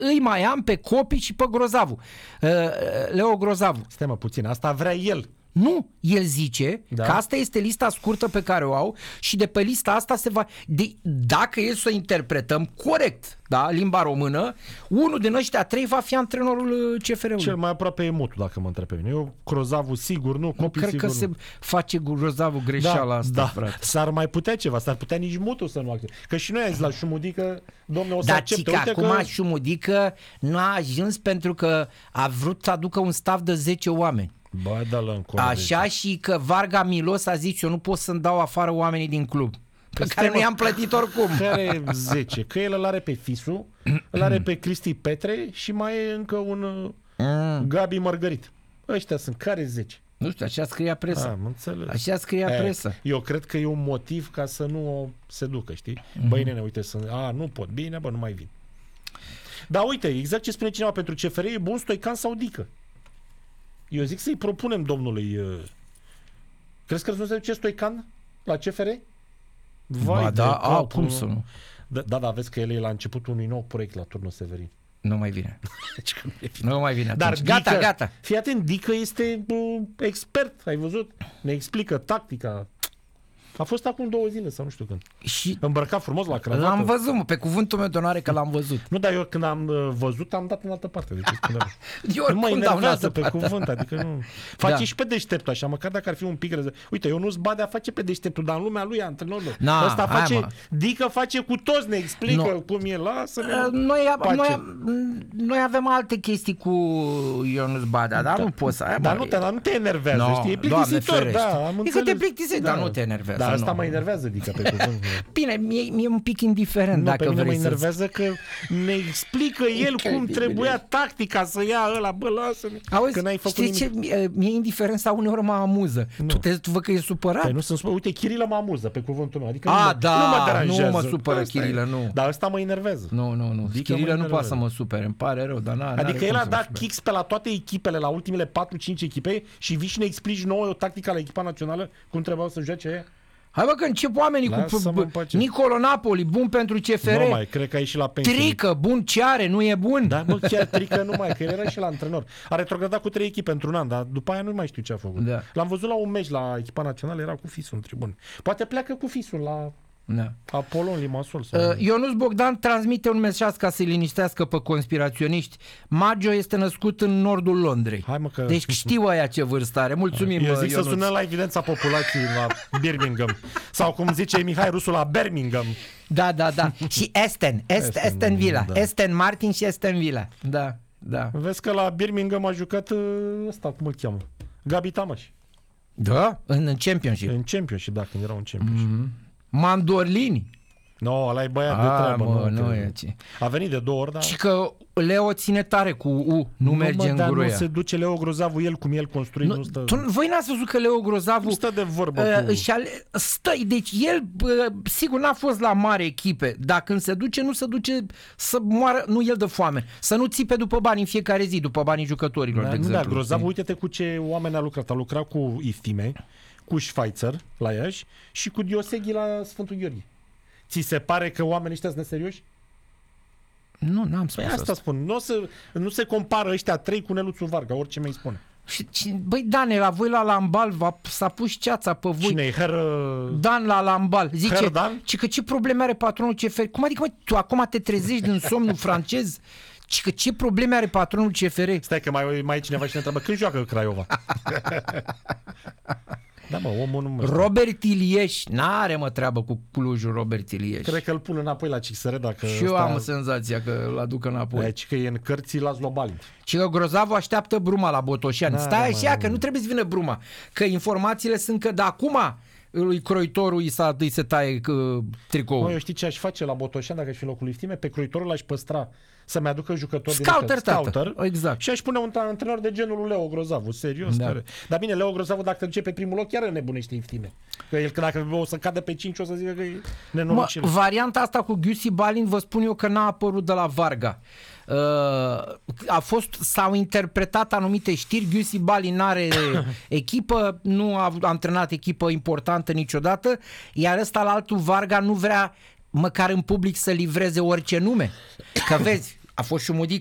îi mai am pe Copi și pe Grozavu. Leo Grozavu. Stai mă puțin, asta vrea el. Nu, el zice că asta este lista scurtă pe care o au și de pe lista asta se va... Dacă e să o interpretăm corect, da, limba română, unul din ăștia 3 va fi antrenorul CFR-ului. Cel mai aproape e Mutu, dacă mă întreb pe mine. Eu, Grozavu, sigur, nu, Copi, cred sigur, că se face Grozavu greșeala asta, frate. S-ar mai putea ceva, s-ar putea nici Mutu să nu accepte. Că și noi azi la Șumudică, domne, o să accepte. Dar acum Șumudică nu a ajuns pentru că a vrut să aducă un staff de 10 oameni. Bă, așa, și că Varga Milos a zis, eu nu pot să-mi dau afară oamenii din club, pe care nu i-am plătit oricum. Care 10? Că el îl are pe Fisu, îl are pe Cristi Petre și mai e încă un Gabi Mărgărit. Ăștia sunt care 10? Nu știu, așa scria presa. Am înțeles. Așa scria presa. Eu cred că e un motiv ca să nu se ducă, știi? Băi, nene, uite, nu pot. Bine, bă, nu mai vin. Dar uite, exact ce spune cineva pentru CFR, e bun Stoican sau Dică. Eu zic să-i propunem domnului... Crezi că nu se duce Stoican la CFR? Vai, cum să nu? Da, vezi că el e la începutul unui nou proiect la Turnul Severin. Nu mai vine. Nu mai vine atunci. Dar Gata. Fii atent, Dică este expert, ai văzut? Ne explică tactica. A fost acum 2 zile sau nu știu când. Și îmbrăcat frumos la cravată. L-am văzut, pe cuvântul meu de onoare că l-am văzut. Nu, dar eu când am văzut am dat în altă parte. Deci, nu mă enervează pe cuvânt, adică nu. Face și pe deșteptul așa, măcar dacă ar fi un pic Uite, eu nu-ți Badea face pe deșteptul, dar în lumea lui antrenorul. Ăsta face, Dică face cu toți, ne explică cum e, lasă-ne. Noi avem alte chestii cu Ionuț Badea, dar nu poți să ai. Dar nu te enervează, știi? E plictisitor, da, am înțeles. E că te plictisești, dar nu te enervează. Dar asta mă enervează, Dică, pe cuvânt. Bine, mi-e un pic indiferent dacă vrei să... Nu, pe mine mă enervează că ne explică el cum trebuia tactica să ia ăla, bă, lasă-ne. Auzi, că n-ai făcut nimic. Ce? Mi-e indiferent sau uneori mă amuză. Tu văd că e supărat? Păi nu sunt supărat. Uite, Chirilă mă amuză, pe cuvântul meu. Adică nu mă supără Chirilă, nu. Dar ăsta mă enervează. Nu. Chirilă nu poate să mă supere, îmi pare rău, dar adică el a dat kicks pe la toate echipele, la ultimele 4-5 echipe și vii și ne explici nouă o tactică la echipa națională, cum trebuia să joace aia? Hai bă că încep oamenii cu Nicolo Napoli, bun pentru CFR. Nu mai, cred că a ieșit la pensie. Trică, bun ce are, nu e bun. Da, mă, chiar Trică nu mai, că el era și la antrenor. A retrogradat cu 3 echipe într-un an, dar după aia nu mai știu ce a făcut. Da. L-am văzut la un meci la echipa națională, era cu Fisul în tribune. Poate pleacă cu Fisul la Apolon Limassol. Ionuț Bogdan transmite un mesaj ca să-i liniștească pe conspiraționiști. Maggio este născut în nordul Londrei. Hai, mă, că... Deci știu aia ce vârstă are. Mulțumim, eu zic Ionuț. Să sunăm la evidența populației la Birmingham. Sau cum zice Mihai Rusu, la Birmingham. Da. Și Aston Villa. Da. Aston Martin și Aston Villa. Da. Vezi că la Birmingham a jucat ăsta, cum îl cheamă? Gabi Tamaș. Da? În Championship. În Championship, da, când era un Championship. Mandorlini. Nu, ăla e băiat de treabă. Nu e ce. A venit de 2 ori, dar... Și că Leo ține tare cu nu merge în gruia. Nu se duce Leo Grozavu, el cum el construit, nu stă... Voi n-ați văzut că Leo Grozavu... Nu stă de vorbă deci el, sigur, n-a fost la mare echipe, dar când se duce, nu se duce să moară, nu el de foame, să nu țipe după bani în fiecare zi, după banii jucătorilor, de exemplu. Da, Grozavu, uite-te cu ce oameni a lucrat. A lucrat cu Iftime, cu Schweitzer la Iași și cu Dioseghi la Sfântul Gheorghe. Ți se pare că oamenii ăștia sunt neserioși? Nu, n-am spus asta. Spun. Nu se compară ăștia 3 cu Neluțu Varga, orice mi-i spune. Băi, Dane, la voi la Lambal s-a pus ceața pe voi. Cine-i? Dan la Lambal. Zice că ce probleme are patronul CFR? Cum adică, mă, tu acum te trezești din somnul francez? Ce probleme are patronul CFR? Stai că mai e cineva și ne întreabă când joacă Craiova? Da, mă, omul nu Robert Ilieș, n-are treabă cu Clujul Robert Ilieș. Cred că îl pun înapoi la CXR dacă... Și eu am senzația că îl aduc înapoi. Deci că e în cărții la Zlobalin. Și că Grozavu așteaptă Bruma la Botoșani. Stai așa, că nu trebuie să vină Bruma. Că informațiile sunt că de acum lui Croitorul îi se taie tricoul. Eu știi ce aș face la Botoșani dacă aș fi locul Iftime? Pe Croitorul l-aș păstra să-mi aducă jucători Scouter, exact. Și aș pune un antrenor de genul lui Leo Grozavu, serios. Care... Dar bine, Leo Grozavu dacă duce pe primul loc chiar nebunește Iftime. Că el dacă o să cadă pe 5 o să zică că e nenorocire. Varianta asta cu Giussi Balin vă spun eu că n-a apărut de la Varga. S-au interpretat anumite știri. Giussi Balin n-are echipă, nu a antrenat echipă importantă niciodată, iar ăsta la altul Varga nu vrea măcar în public să livreze orice nume. Că vezi, A fost Șumudic